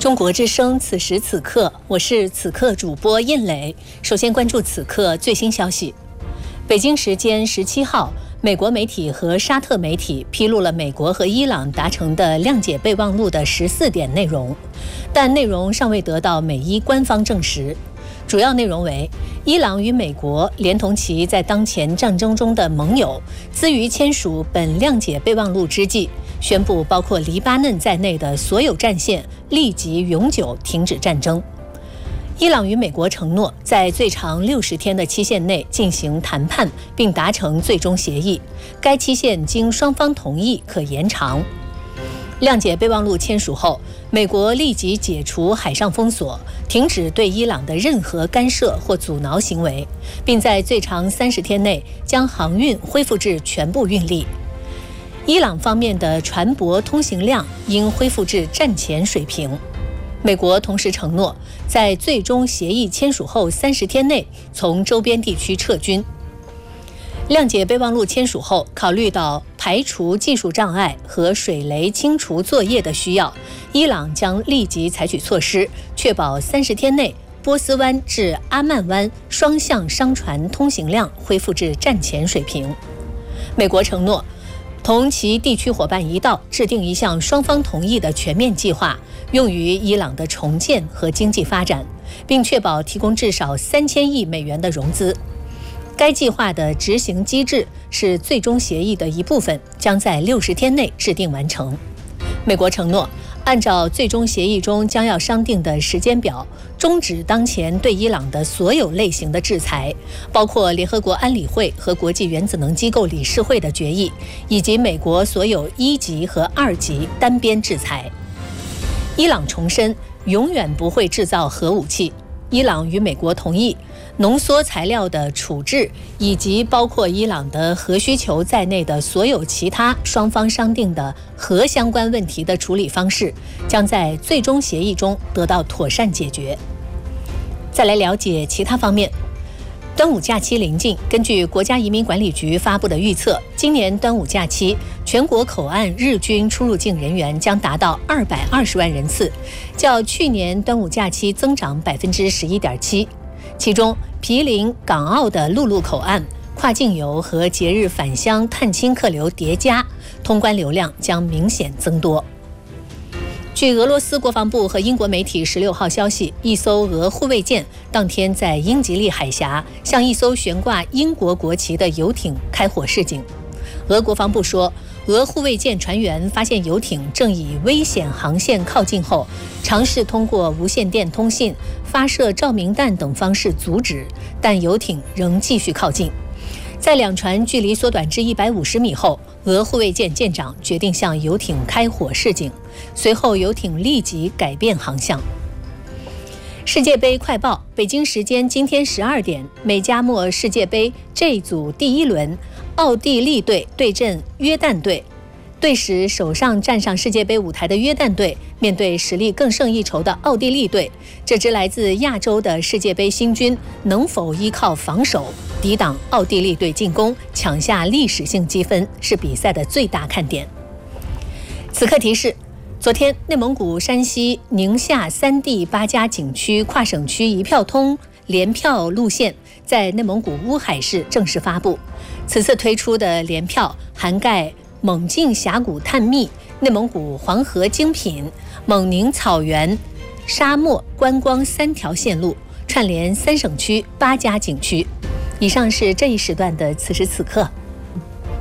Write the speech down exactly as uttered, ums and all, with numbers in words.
中国之声，此时此刻，我是此刻主播印磊。首先关注此刻最新消息。北京时间十七号，美国媒体和沙特媒体披露了美国和伊朗达成的谅解备忘录的十四点内容，但内容尚未得到美伊官方证实。主要内容为：伊朗与美国连同其在当前战争中的盟友，兹于签署本谅解备忘录之际，宣布包括黎巴嫩在内的所有战线立即永久停止战争。伊朗与美国承诺在最长六十天的期限内进行谈判，并达成最终协议。该期限经双方同意可延长。谅解备忘录签署后，美国立即解除海上封锁，停止对伊朗的任何干涉或阻挠行为，并在最长三十天内将航运恢复至全部运力。伊朗方面的船舶通行量应恢复至战前水平。美国同时承诺，在最终协议签署后三十天内从周边地区撤军。谅解备忘录签署后，考虑到排除技术障碍和水雷清除作业的需要，伊朗将立即采取措施，确保三十天内波斯湾至阿曼湾双向商船通行量恢复至战前水平。美国承诺同其地区伙伴一道制定一项双方同意的全面计划，用于伊朗的重建和经济发展，并确保提供至少三千亿美元的融资。该计划的执行机制是最终协议的一部分，将在六十天内制定完成。美国承诺，按照最终协议中将要商定的时间表，终止当前对伊朗的所有类型的制裁，包括联合国安理会和国际原子能机构理事会的决议，以及美国所有一级和二级单边制裁。伊朗重申永远不会制造核武器。伊朗与美国同意浓缩材料的处置以及包括伊朗的核需求在内的所有其他双方商定的核相关问题的处理方式，将在最终协议中得到妥善解决。再来了解其他方面。端午假期临近，根据国家移民管理局发布的预测，今年端午假期全国口岸日均出入境人员将达到二百二十万人次，较去年端午假期增长百分之十一点七。其中，毗邻港澳的陆路口岸、跨境游和节日返乡探亲客流叠加，通关流量将明显增多。据俄罗斯国防部和英国媒体十六号消息，一艘俄护卫舰当天在英吉利海峡向一艘悬挂英国国旗的游艇开火示警。俄国防部说，俄护卫舰船员发现游艇正以危险航线靠近后，尝试通过无线电通信、发射照明弹等方式阻止，但游艇仍继续靠近。在两船距离缩短至一百五十米后，俄护卫舰舰长决定向游艇开火示警，随后游艇立即改变航向。世界杯快报：北京时间今天十二点，美加墨世界杯 J 组第一轮，奥地利队对阵约旦队。队史首上站上世界杯舞台的约旦队面对实力更胜一筹的奥地利队，这支来自亚洲的世界杯新军能否依靠防守抵挡奥地利队进攻，抢下历史性积分，是比赛的最大看点。此刻提示：昨天，内蒙古、山西、宁夏三地八家景区跨省区一票通联票路线在内蒙古乌海市正式发布。此次推出的联票涵盖蒙晋峡谷探秘、内蒙古黄河精品、蒙宁草原、沙漠观光三条线路，串联三省区八家景区。以上是这一时段的此时此刻。